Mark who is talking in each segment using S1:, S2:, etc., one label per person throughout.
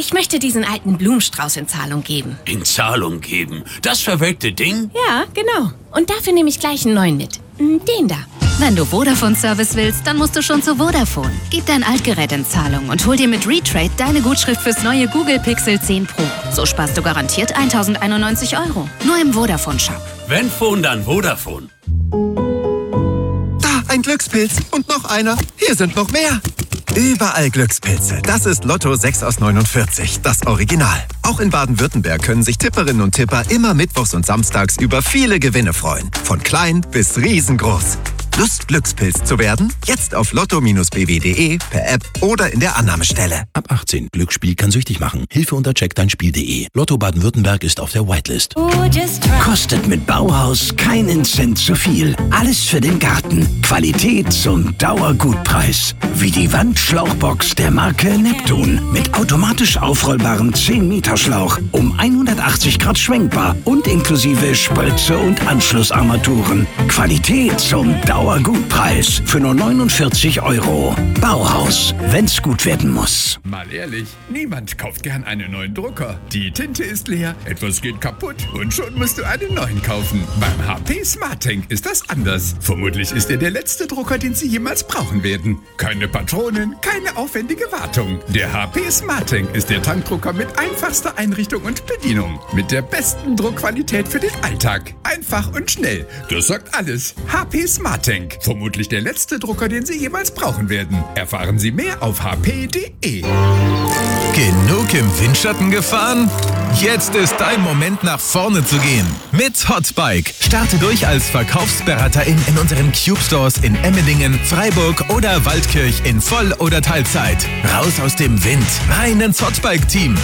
S1: Ich möchte diesen alten Blumenstrauß in Zahlung geben.
S2: In Zahlung geben? Das verwelkte Ding?
S1: Ja, genau. Und dafür nehme ich gleich einen neuen mit. Den da.
S3: Wenn du Vodafone-Service willst, dann musst du schon zu Vodafone. Gib dein Altgerät in Zahlung und hol dir mit Retrade deine Gutschrift fürs neue Google Pixel 10 Pro. So sparst du garantiert 1.091 €. Nur im Vodafone-Shop.
S2: Wenn Phone, dann Vodafone.
S4: Da, ein Glückspilz. Und noch einer. Hier sind noch mehr. Überall Glückspilze. Das ist Lotto 6 aus 49, das Original. Auch in Baden-Württemberg können sich Tipperinnen und Tipper immer mittwochs und samstags über viele Gewinne freuen. Von klein bis riesengroß. Lust, Glückspilz zu werden? Jetzt auf lotto-bw.de, per App oder in der Annahmestelle.
S5: Ab 18. Glücksspiel kann süchtig machen. Hilfe unter checkdeinspiel.de. Lotto Baden-Württemberg ist auf der Whitelist.
S6: Kostet mit Bauhaus keinen Cent zu viel. Alles für den Garten. Qualität zum Dauergutpreis. Wie die Wandschlauchbox der Marke Neptun. Mit automatisch aufrollbarem 10-Meter-Schlauch. Um 180 Grad schwenkbar und inklusive Spritze und Anschlussarmaturen. Qualität zum Dauergutpreis für nur 49 €. Bauhaus, wenn's gut werden muss.
S7: Mal ehrlich, niemand kauft gern einen neuen Drucker. Die Tinte ist leer, etwas geht kaputt und schon musst du einen neuen kaufen. Beim HP SmartTank ist das anders. Vermutlich ist er der letzte Drucker, den Sie jemals brauchen werden. Keine Patronen, keine aufwendige Wartung. Der HP SmartTank ist der Tankdrucker mit einfachster Einrichtung und Bedienung. Mit der besten Druckqualität für den Alltag. Einfach und schnell. Das sagt alles. HP SmartTank. Vermutlich der letzte Drucker, den Sie jemals brauchen werden. Erfahren Sie mehr auf hp.de.
S8: Genug im Windschatten gefahren? Jetzt ist dein Moment, nach vorne zu gehen. Mit Hotbike. Starte durch als Verkaufsberaterin in unseren Cube Stores in Emmendingen, Freiburg oder Waldkirch in Voll- oder Teilzeit. Raus aus dem Wind, rein ins Hotbike-Team.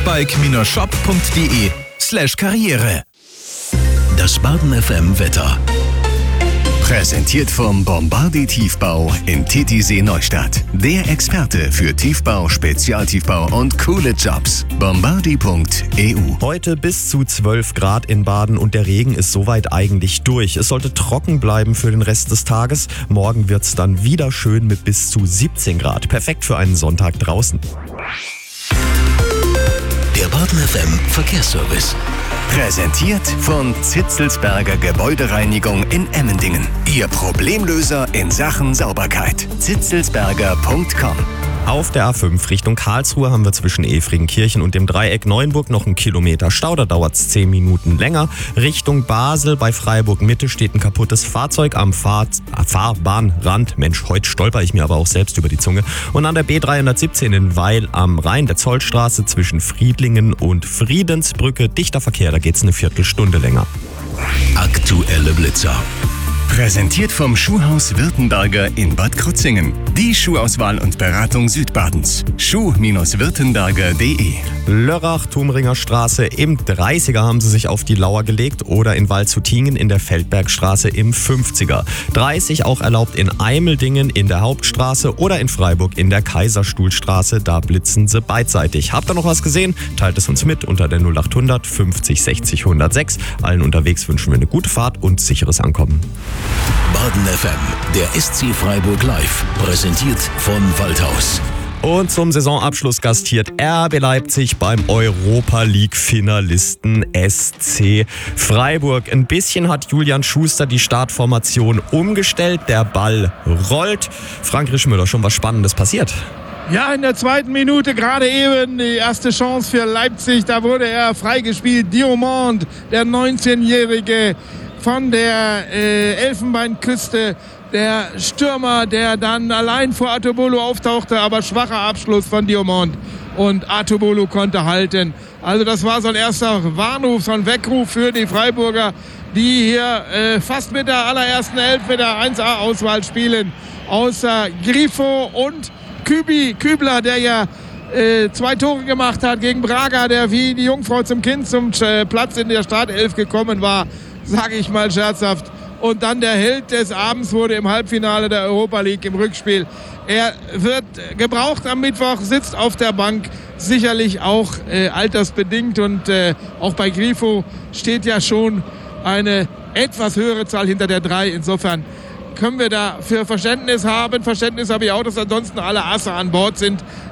S8: hotbike-shop.de/Karriere.
S6: Das Baden FM Wetter. Präsentiert vom Bombardier Tiefbau in Titisee Neustadt. Der Experte für Tiefbau, Spezialtiefbau und coole Jobs. Bombardier.eu.
S9: Heute bis zu 12 Grad in Baden und der Regen ist soweit eigentlich durch. Es sollte trocken bleiben für den Rest des Tages. Morgen wird's dann wieder schön mit bis zu 17 Grad. Perfekt für einen Sonntag draußen.
S6: Der Baden FM Verkehrsservice. Präsentiert von Zitzelsberger Gebäudereinigung in Emmendingen. Ihr Problemlöser in Sachen Sauberkeit. zitzelsberger.com.
S9: Auf der A5 Richtung Karlsruhe haben wir zwischen Efringenkirchen und dem Dreieck Neuenburg noch einen Kilometer Stau. Da dauert es 10 Minuten länger. Richtung Basel bei Freiburg Mitte steht ein kaputtes Fahrzeug am Fahrbahnrand. Mensch, heute stolper ich mir aber auch selbst über die Zunge. Und an der B317 in Weil am Rhein, der Zollstraße zwischen Friedlingen und Friedensbrücke. Dichter Verkehr, da geht's eine Viertelstunde länger.
S6: Aktuelle Blitzer. Präsentiert vom Schuhhaus Württemberger in Bad Krozingen. Die Schuhauswahl und Beratung Südbadens. Schuh-Württemberger.de.
S9: Lörrach, Thumringer Straße im 30er haben sie sich auf die Lauer gelegt oder in Waldshutingen in der Feldbergstraße im 50er. 30 auch erlaubt in Eimeldingen in der Hauptstraße oder in Freiburg in der Kaiserstuhlstraße. Da blitzen sie beidseitig. Habt ihr noch was gesehen? Teilt es uns mit unter der 0800 50 60 106. Allen unterwegs wünschen wir eine gute Fahrt und sicheres Ankommen.
S6: Baden FM, der SC Freiburg Live, präsentiert von Waldhaus.
S9: Und zum Saisonabschluss gastiert RB Leipzig beim Europa-League-Finalisten SC Freiburg. Ein bisschen hat Julian Schuster die Startformation umgestellt. Der Ball rollt. Frank Rischmüller, schon was Spannendes passiert?
S10: Ja, in der zweiten Minute gerade eben die erste Chance für Leipzig. Da wurde er freigespielt. Diomande, der 19-Jährige von der Elfenbeinküste. Der Stürmer, der dann allein vor Artobolo auftauchte, aber schwacher Abschluss von Diomande. Und Artobolo konnte halten. Also das war so ein erster Warnruf, so ein Weckruf für die Freiburger, die hier fast mit der allerersten Elf mit der 1A-Auswahl spielen. Außer Grifo und Kübler, der ja 2 Tore gemacht hat gegen Braga, der wie die Jungfrau zum Kind zum Platz in der Startelf gekommen war, sage ich mal scherzhaft. Und dann der Held des Abends wurde im Halbfinale der Europa League im Rückspiel. Er wird gebraucht am Mittwoch, sitzt auf der Bank, sicherlich auch altersbedingt. Und auch bei Grifo steht ja schon eine etwas höhere Zahl hinter der 3. Insofern können wir da für Verständnis haben. Verständnis habe ich auch, dass ansonsten alle Asse an Bord sind.